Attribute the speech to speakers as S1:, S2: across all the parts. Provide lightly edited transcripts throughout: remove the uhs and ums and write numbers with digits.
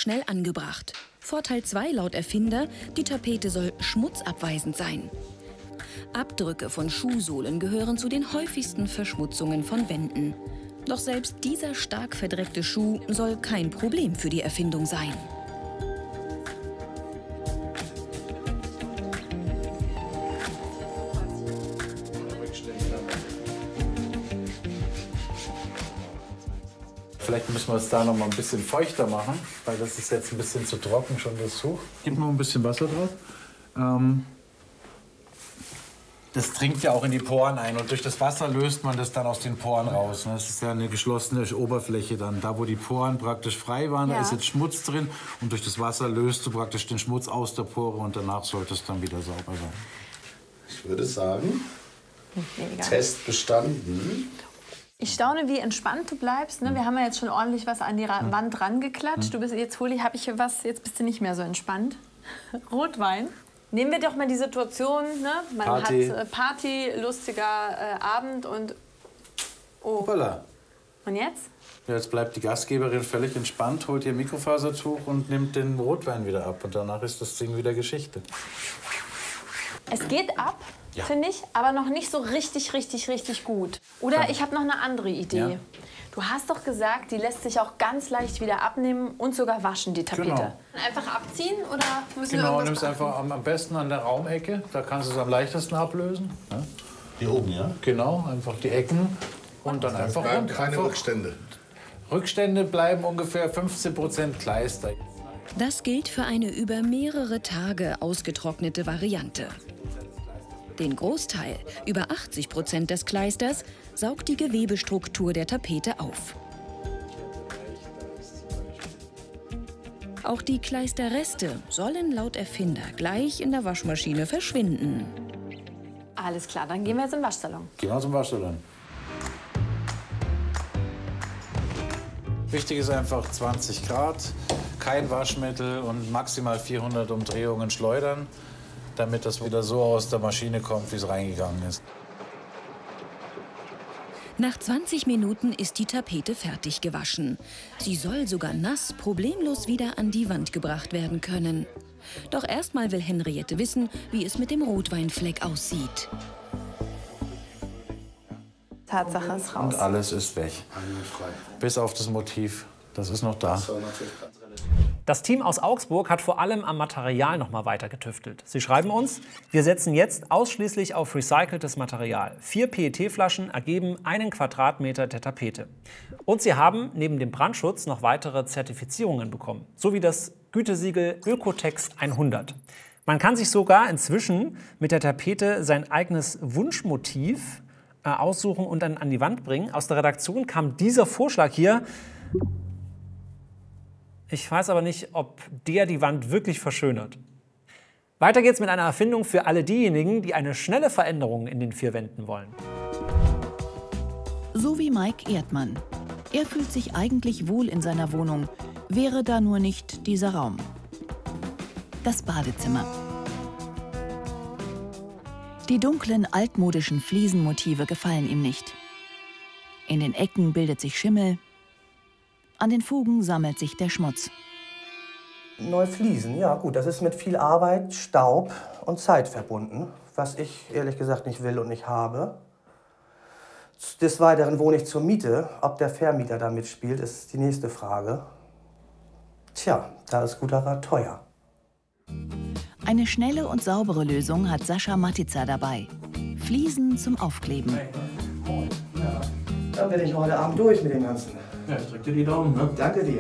S1: schnell angebracht. Vorteil 2 laut Erfinder, die Tapete soll schmutzabweisend sein. Abdrücke von Schuhsohlen gehören zu den häufigsten Verschmutzungen von Wänden. Doch selbst dieser stark verdreckte Schuh soll kein Problem für die Erfindung sein.
S2: Vielleicht müssen wir es da noch mal ein bisschen feuchter machen, weil das ist jetzt ein bisschen zu trocken schon, das Tuch. Gib noch ein bisschen Wasser drauf. Das dringt ja auch in die Poren ein und durch das Wasser löst man das dann aus den Poren raus. Das ist ja eine geschlossene Oberfläche dann. Da, wo die Poren praktisch frei waren, da ist jetzt Schmutz drin und durch das Wasser löst du praktisch den Schmutz aus der Pore und danach sollte es dann wieder sauber sein.
S3: Ich würde sagen, Test bestanden.
S4: Ich staune, wie entspannt du bleibst. Ne? Wir haben ja jetzt schon ordentlich was an die Wand rangeklatscht. Du bist jetzt, Holi, habe ich was, jetzt bist du nicht mehr so entspannt. Rotwein. Nehmen wir doch mal die Situation, ne? Man hat Party, lustiger Abend und... Oh.
S2: Hoppala.
S4: Und jetzt?
S2: Ja, jetzt bleibt die Gastgeberin völlig entspannt, holt ihr Mikrofasertuch und nimmt den Rotwein wieder ab. Und danach ist das Ding wieder Geschichte.
S4: Es geht ab, finde ich, aber noch nicht so richtig gut. Oder ich habe noch eine andere Idee. Ja. Du hast doch gesagt, die lässt sich auch ganz leicht wieder abnehmen und sogar waschen, die Tapete.
S2: Genau.
S4: Einfach abziehen oder müssen wir
S2: Genau,
S4: irgendwas
S2: nimmst einfach am besten an der Raumecke. Da kannst du es am leichtesten ablösen. Ja?
S3: Hier oben, ja?
S2: Genau, einfach die Ecken und dann einfach
S3: bleiben keine Rückstände.
S2: Rückstände bleiben ungefähr 15% Kleister.
S1: Das gilt für eine über mehrere Tage ausgetrocknete Variante. Den Großteil, über 80% des Kleisters, saugt die Gewebestruktur der Tapete auf. Auch die Kleisterreste sollen laut Erfinder gleich in der Waschmaschine verschwinden.
S4: Alles klar, dann gehen wir jetzt im Waschsalon.
S2: Gehen wir zum Waschsalon. Wichtig ist einfach 20 Grad, kein Waschmittel und maximal 400 Umdrehungen schleudern, damit das wieder so aus der Maschine kommt, wie es reingegangen ist.
S1: Nach 20 Minuten ist die Tapete fertig gewaschen. Sie soll sogar nass problemlos wieder an die Wand gebracht werden können. Doch erstmal will Henriette wissen, wie es mit dem Rotweinfleck aussieht.
S4: Tatsache ist raus.
S2: Und alles ist weg. Bis auf das Motiv. Das ist noch da.
S5: Das Team aus Augsburg hat vor allem am Material noch mal weiter getüftelt. Sie schreiben uns, wir setzen jetzt ausschließlich auf recyceltes Material. 4 PET-Flaschen ergeben 1 Quadratmeter der Tapete. Und sie haben neben dem Brandschutz noch weitere Zertifizierungen bekommen, sowie das Gütesiegel Ökotex 100. Man kann sich sogar inzwischen mit der Tapete sein eigenes Wunschmotiv aussuchen und dann an die Wand bringen. Aus der Redaktion kam dieser Vorschlag hier. Ich weiß aber nicht, ob der die Wand wirklich verschönert. Weiter geht's mit einer Erfindung für alle diejenigen, die eine schnelle Veränderung in den 4 Wänden wollen.
S6: So wie Mike Erdmann. Er fühlt sich eigentlich wohl in seiner Wohnung, wäre da nur nicht dieser Raum. Das Badezimmer. Die dunklen, altmodischen Fliesenmotive gefallen ihm nicht. In den Ecken bildet sich Schimmel. An den Fugen sammelt sich der Schmutz.
S7: Neue Fliesen, ja gut, das ist mit viel Arbeit, Staub und Zeit verbunden, was ich ehrlich gesagt nicht will und nicht habe. Des Weiteren wohne ich zur Miete. Ob der Vermieter da mitspielt, ist die nächste Frage. Tja, da ist guter Rat teuer.
S6: Eine schnelle und saubere Lösung hat Sascha Matitzer dabei. Fliesen zum Aufkleben.
S7: Ja, dann bin ich heute Abend durch mit dem Ganzen.
S2: Ja, ich drück dir die Daumen, ne?
S7: Danke dir.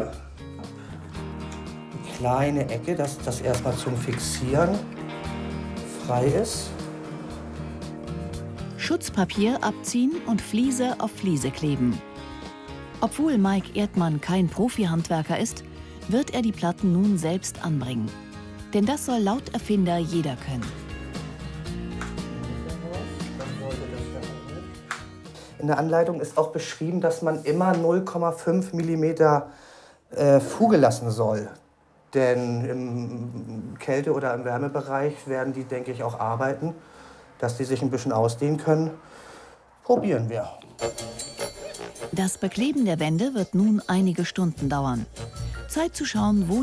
S7: Eine kleine Ecke, dass das erstmal zum Fixieren frei ist.
S6: Schutzpapier abziehen und Fliese auf Fliese kleben. Obwohl Mike Erdmann kein Profi-Handwerker ist, wird er die Platten nun selbst anbringen. Denn das soll laut Erfinder jeder können.
S7: In der Anleitung ist auch beschrieben, dass man immer 0,5 mm Fuge lassen soll. Denn im Kälte- oder im Wärmebereich werden die, denke ich, auch arbeiten, dass die sich ein bisschen ausdehnen können. Probieren wir.
S6: Das Bekleben der Wände wird nun einige Stunden dauern. Zeit zu schauen, wo